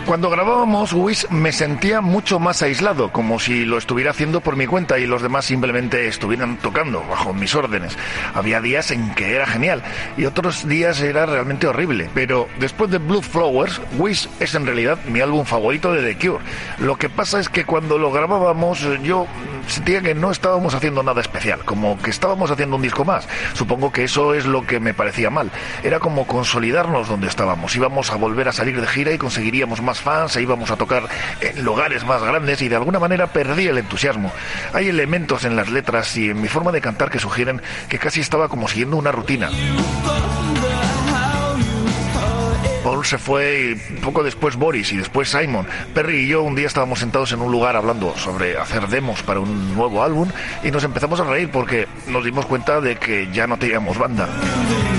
Cuando grabábamos Wish me sentía mucho más aislado, como si lo estuviera haciendo por mi cuenta y los demás simplemente estuvieran tocando bajo mis órdenes. Había días en que era genial y otros días era realmente horrible, pero después de Blue Flowers, Wish es en realidad mi álbum favorito de The Cure. Lo que pasa es que cuando lo grabábamos yo sentía que no estábamos haciendo nada especial, como que estábamos haciendo un disco más. Supongo que eso es lo que me parecía mal. Era como consolidarnos donde estábamos. Íbamos a volver a salir de gira y conseguiríamos más fans e íbamos a tocar en lugares más grandes y de alguna manera perdí el entusiasmo. Hay elementos en las letras y en mi forma de cantar que sugieren que casi estaba como siguiendo una rutina. Paul se fue y poco después Boris y después Simon. Perry y yo un día estábamos sentados en un lugar hablando sobre hacer demos para un nuevo álbum y nos empezamos a reír porque nos dimos cuenta de que ya no teníamos banda.